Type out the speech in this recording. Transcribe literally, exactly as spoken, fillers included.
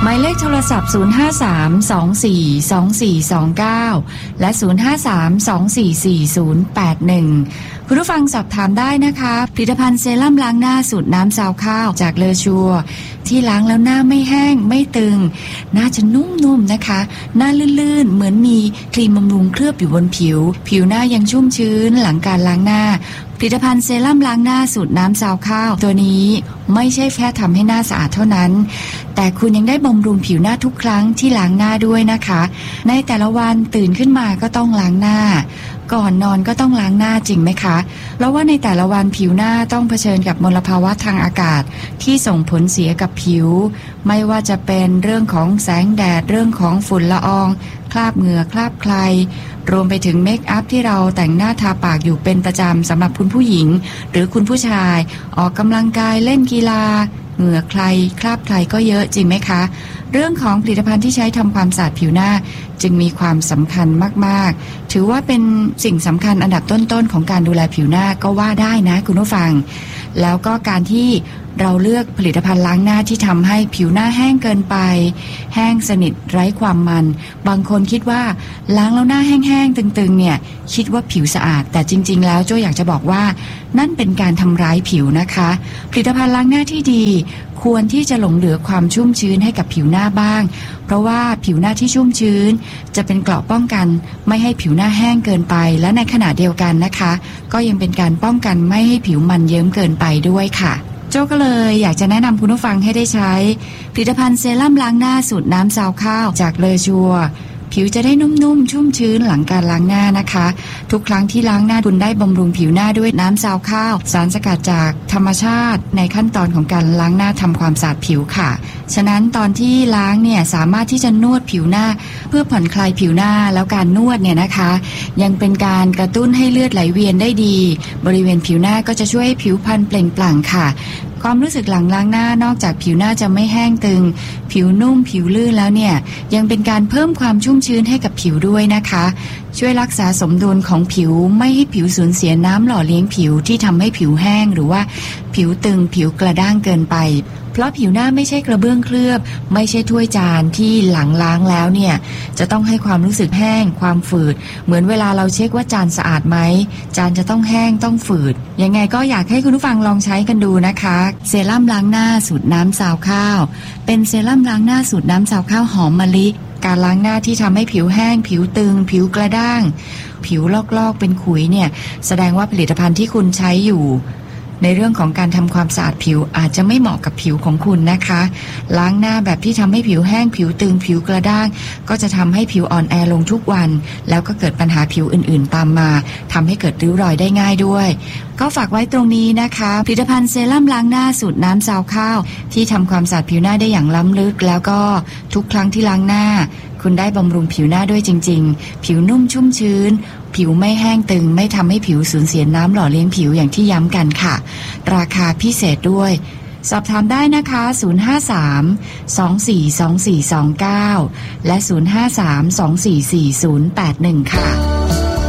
หมายเลขโทรศัพท์ศูนย์ ห้า สาม สอง สี่ สอง สี่ สอง เก้าและศูนย์ ห้า สาม สอง สี่ สี่ ศูนย์ แปด หนึ่งคุณผู้ฟังสอบถามได้นะคะผลิตภัณฑ์เซรั่มล้างหน้าสูตรน้ำซาวข้าวจากเลอชัวที่ล้างแล้วหน้าไม่แห้งไม่ตึงหน้าจะนุ่มๆนะคะหน้าลื่นๆเหมือนมีครีมบำรุงเคลือบอยู่บนผิวผิวหน้ายังชุ่มชื้นหลังการล้างหน้าผลิตภัณฑ์เซรั่มล้างหน้าสูตรน้ำซาวข้าวตัวนี้ไม่ใช่แค่ทำให้หน้าสะอาดเท่านั้นแต่คุณยังได้บำรุงผิวหน้าทุกครั้งที่ล้างหน้าด้วยนะคะในแต่ละวันตื่นขึ้นมาก็ต้องล้างหน้าก่อนนอนก็ต้องล้างหน้าจริงไหมคะเพราะว่าในแต่ละวันผิวหน้าต้องเผชิญกับมลภาวะทางอากาศที่ส่งผลเสียกับผิวไม่ว่าจะเป็นเรื่องของแสงแดดเรื่องของฝุ่นละอองคราบเหงื่อคราบใครรวมไปถึงเมคอัพที่เราแต่งหน้าทาปากอยู่เป็นประจำสำหรับคุณผู้หญิงหรือคุณผู้ชายออกกำลังกายเล่นกีฬาเหงื่อใครคราบใครก็เยอะจริงไหมคะเรื่องของผลิตภัณฑ์ที่ใช้ทำความสะอาดผิวหน้าจึงมีความสำคัญมากๆถือว่าเป็นสิ่งสำคัญอันดับต้นๆของการดูแลผิวหน้าก็ว่าได้นะคุณผู้ฟังแล้วก็การที่เราเลือกผลิตภัณฑ์ล้างหน้าที่ทำให้ผิวหน้าแห้งเกินไปแห้งสนิทไร้ความมันบางคนคิดว่าล้างแล้วหน้าแห้งๆตึงๆเนี่ยคิดว่าผิวสะอาดแต่จริงๆแล้วโจ้อยากจะบอกว่านั่นเป็นการทำร้ายผิวนะคะผลิตภัณฑ์ล้างหน้าที่ดีควรที่จะหลงเหลือความชุ่มชื้นให้กับผิวหน้าบ้างเพราะว่าผิวหน้าที่ชุ่มชื้นจะเป็นเกราะป้องกันไม่ให้ผิวหน้าแห้งเกินไปและในขณะเดียวกันนะคะก็ยังเป็นการป้องกันไม่ให้ผิวมันเยิ้มเกินไปด้วยค่ะโจ้ก็เลยอยากจะแนะนำคุณผู้ฟังให้ได้ใช้ผลิตภัณฑ์เซรั่มล้างหน้าสูตรน้ำซาวข้าวจากเลอชัวผิวจะได้นุ่มๆชุ่มชื้นหลังการล้างหน้านะคะทุกครั้งที่ล้างหน้าคุณได้บำรุงผิวหน้าด้วยน้ำซาวข้าวสารสกัดจากธรรมชาติในขั้นตอนของการล้างหน้าทำความสะอาดผิวค่ะฉะนั้นตอนที่ล้างเนี่ยสามารถที่จะนวดผิวหน้าเพื่อผ่อนคลายผิวหน้าแล้วการนวดเนี่ยนะคะยังเป็นการกระตุ้นให้เลือดไหลเวียนได้ดีบริเวณผิวหน้าก็จะช่วยให้ผิวพรรณเปล่งปลั่งค่ะความรู้สึกหลังล้างหน้านอกจากผิวหน้าจะไม่แห้งตึงผิวนุ่มผิวลื่นแล้วเนี่ยยังเป็นการเพิ่มความชุ่มชื้นให้กับผิวด้วยนะคะช่วยรักษาสมดุลของผิวไม่ให้ผิวสูญเสียน้ำหล่อเลี้ยงผิวที่ทำให้ผิวแห้งหรือว่าผิวตึงผิวกระด้างเกินไปเพราะผิวหน้าไม่ใช่กระเบื้องเคลือบไม่ใช่ถ้วยจานที่หลังล้างแล้วเนี่ยจะต้องให้ความรู้สึกแห้งความฝืดเหมือนเวลาเราเช็คว่าจานสะอาดไหมจานจะต้องแห้งต้องฝืดยังไงก็อยากให้คุณผู้ฟังลองใช้กันดูนะคะเซรั่มล้างหน้าสูตรน้ำซาวข้าวเป็นเซรั่มล้างหน้าสูตรน้ำซาวข้าวหอมมะลิการล้างหน้าที่ทำให้ผิวแห้งผิวตึงผิวกระด้างผิวลอกๆเป็นขุยเนี่ยแสดงว่าผลิตภัณฑ์ที่คุณใช้อยู่ในเรื่องของการทำความสะอาดผิวอาจจะไม่เหมาะกับผิวของคุณนะคะล้างหน้าแบบที่ทำให้ผิวแห้งผิวตึงผิวกระด้างก็จะทำให้ผิวอ่อนแอลงทุกวันแล้วก็เกิดปัญหาผิวอื่นๆตามมาทำให้เกิดริ้วรอยได้ง่ายด้วยก็ฝากไว้ตรงนี้นะคะผลิตภัณฑ์เซรั่มล้างหน้าสูตรน้ำซาวข้าวที่ทำความสะอาดผิวหน้าได้อย่างล้ำลึกแล้วก็ทุกครั้งที่ล้างหน้าคุณได้บำรุงผิวหน้าด้วยจริงๆผิวนุ่มชุ่มชื้นผิวไม่แห้งตึงไม่ทำให้ผิวสูญเสียน้ำหล่อเลี้ยงผิวอย่างที่ย้ำกันค่ะราคาพิเศษด้วยสอบถามได้นะคะศูนย์ ห้า สาม สอง สี่ สอง สี่ สอง เก้าและศูนย์ ห้า สาม สอง สี่ สี่ ศูนย์ แปด หนึ่งค่ะ